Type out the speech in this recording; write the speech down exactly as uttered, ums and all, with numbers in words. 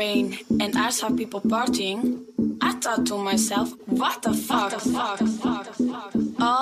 Spain and I saw people partying, I thought to myself, what the fuck? What the fuck? All